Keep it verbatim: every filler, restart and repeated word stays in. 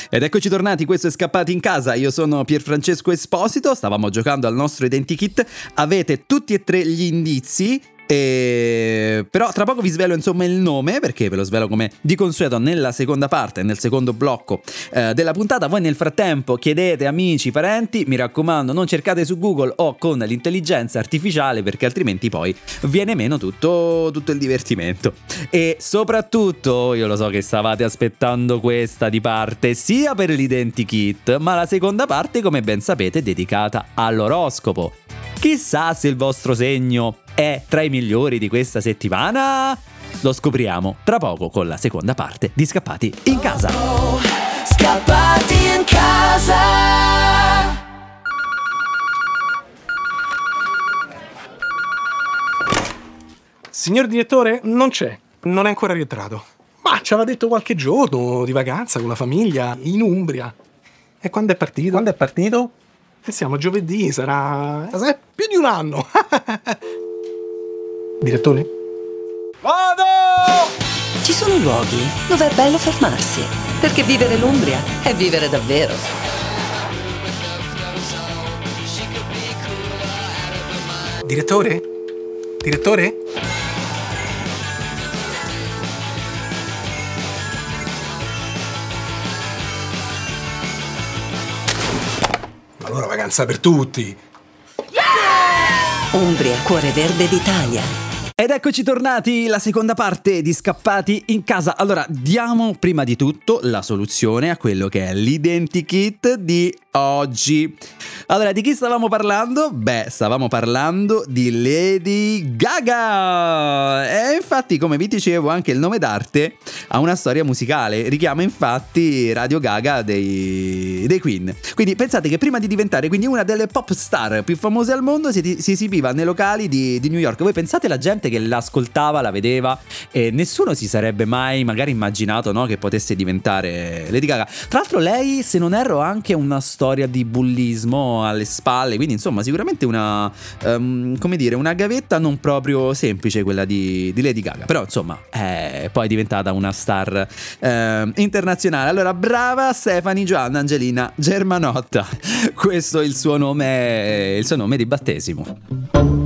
Ed eccoci tornati, questo è Scappati in Casa, io sono Pierfrancesco Esposito, stavamo giocando al nostro Identikit, avete tutti e tre gli indizi. E... però tra poco vi svelo insomma il nome, perché ve lo svelo come di consueto nella seconda parte, nel secondo blocco eh, della puntata. Voi nel frattempo chiedete amici, parenti, mi raccomando non cercate su Google o con l'intelligenza artificiale, perché altrimenti poi viene meno tutto, tutto il divertimento. E soprattutto io lo so che stavate aspettando questa di parte sia per l'Identikit, ma la seconda parte, come ben sapete, è dedicata all'oroscopo. Chissà se il vostro segno è tra i migliori di questa settimana? Lo scopriamo tra poco con la seconda parte di Scappati in Casa. Oh, scappati in casa. Signor direttore, non c'è, non è ancora rientrato. Ma ci aveva detto qualche giorno di vacanza con la famiglia in Umbria. E quando è partito? Quando è partito? E siamo a giovedì, sarà... sarà più di un anno. Direttore? Vado! Ci sono luoghi dove è bello fermarsi, perché vivere l'Umbria è vivere davvero. Direttore? Direttore? Allora vacanza per tutti. Umbria, cuore verde d'Italia. Ed eccoci tornati, la seconda parte di Scappati in Casa. Allora, diamo prima di tutto la soluzione a quello che è l'Identikit di oggi. Allora, di chi stavamo parlando? Beh, stavamo parlando di Lady Gaga. E infatti, come vi dicevo, anche il nome d'arte ha una storia musicale. Richiama infatti Radio Gaga dei, dei Queen. Quindi pensate che prima di diventare quindi una delle pop star più famose al mondo si, si esibiva nei locali di, di New York. Voi pensate la gente che l'ascoltava, la vedeva e nessuno si sarebbe mai magari immaginato, no, che potesse diventare Lady Gaga. Tra l'altro lei, se non erro, ha anche una storia di bullismo alle spalle, quindi insomma sicuramente una um, come dire, una gavetta non proprio semplice quella di, di Lady Gaga, però insomma è poi diventata una star eh, internazionale. Allora, brava Stefani Giovanna Angelina Germanotta, questo è il suo nome, il suo nome di battesimo.